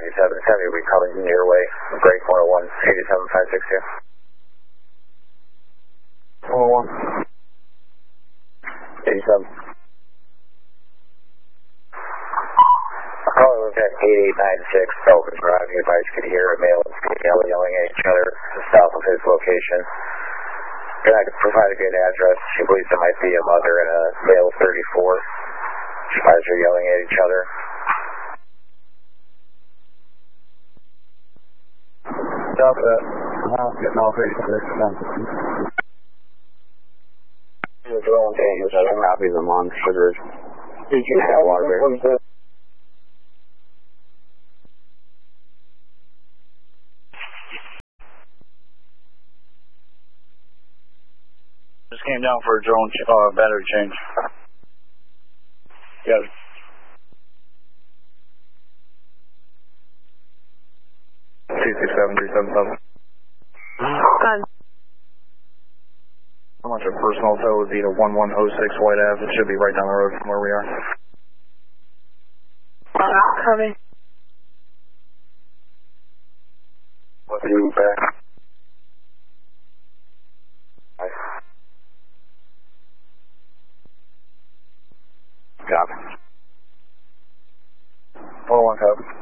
9770 will be coming your way. Break 101, 87562. 101. 87. Caller was at 8896 Belgian Drive. He advised you could hear a male and female yelling at each other south of his location. And I could provide a good address. She believes it might be a mother and a male of 34. She advised her yelling at each other. Stop that. Getting off 86. Copies of on Sugar. Did you have water? Just came down for a drone battery change. Got it. $267-377. How much a personal tow would be to 1106 White Ave? It should be right down the road from where we are. Coming. What's you back? Copy. 101 copy.